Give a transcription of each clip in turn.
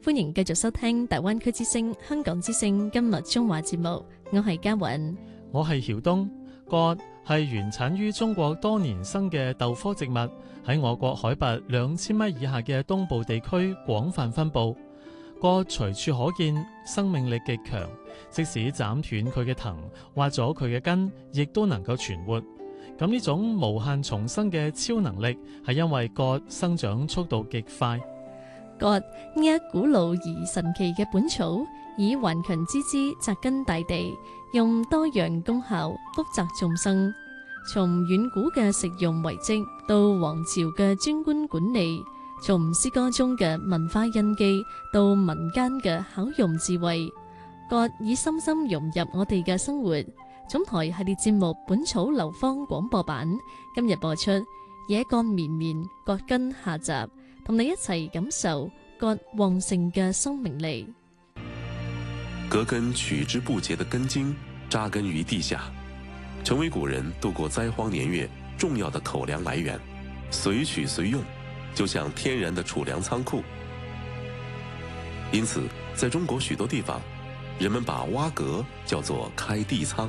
歡迎繼續收聽大灣區之聲、香港之聲今日中華節目，我係嘉韻， 我係曉東。葛係原產於中國多年生嘅豆科植物，喺我國海拔2000米以下嘅東部地區廣泛分布。葛隨處可見，生命力極強，即使斬斷佢嘅藤，挖咗佢嘅根，亦都能夠存活。咁呢種無限重生嘅超能力，係因為葛生長速度極快。 葛呢一古老而神奇嘅本草，以頑強之姿扎根大地，用多樣功效福澤眾生。從遠古嘅食用遺跡，到王朝嘅專官管理；從詩歌中嘅文化印記，到民間嘅巧用智慧，葛已深深融入我哋嘅生活。總台系列節目《本草流芳》廣播版今日播出《野葛綿綿葛根》下集，同你一齊感受葛旺盛嘅生命力。 葛根取之不竭的根茎扎根於地下，成為古人度過災荒年月重要的口糧來源，隨取隨用，就像天然的儲糧倉庫。因此，在中國許多地方，人們把挖葛叫做開地倉。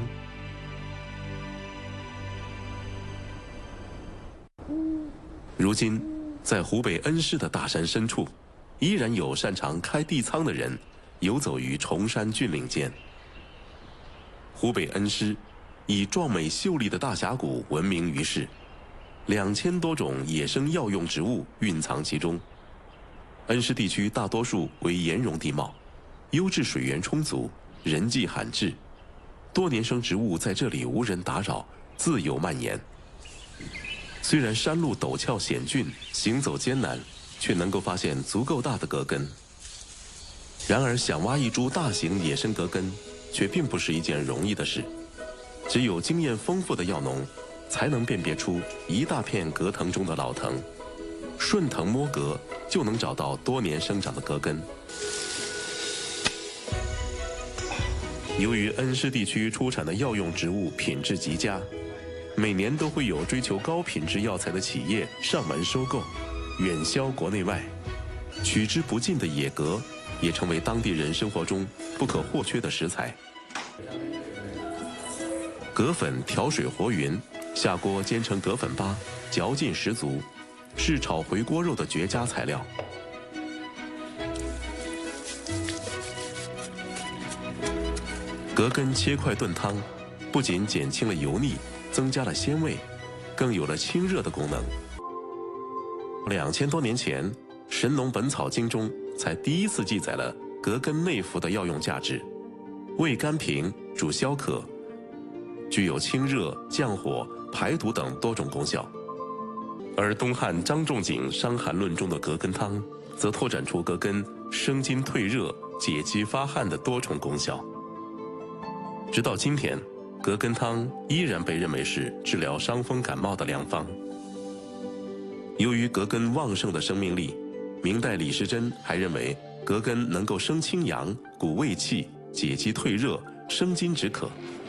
如今，在湖北恩施的大山深處，依然有擅長開地倉的人游走於崇山峻嶺間。湖北恩施以壯美秀麗的大峽谷聞名於世，2000多種野生藥用植物蘊藏其中。恩施地區大多數為岩溶地貌，優質水源充足，人跡罕至，多年生植物在這裡無人打擾，自由蔓延。雖然山路陡峭險峻，行走艱難，卻能夠發現足夠大的葛根。然而，想挖一株大型野生葛根，卻並不是一件容易的事。只有經驗豐富的藥農，才能辨別出一大片葛藤中的老藤，順藤摸葛，就能找到多年生長的葛根。由於恩施地區出產的藥用植物品質極佳，每年都會有追求高品質藥材的企業上門收購，遠銷國內外。取之不盡的野葛也成為當地人生活中不可或缺的食材。葛粉調水和勻，下鍋煎成葛粉巴，嚼勁十足，是炒回鍋肉的絕佳材料。葛根切塊燉湯，不僅減輕了油膩，增加了鮮味，更有了清熱的功能。2000多年前，《神農本草經》中才第一次記載了葛根內服的藥用價值，味甘平，主消渴，具有清熱、降火、排毒等多種功效。而東漢張仲景《傷寒論》中的葛根湯，則拓展出葛根生津退熱、解肌發汗的多重功效。直到今天，葛根湯依然被認為是治療傷風感冒的良方。由於葛根旺盛的生命力，明代李時珍還認為葛根能夠生清陽、鼓胃氣、解肌退熱、生津止渴。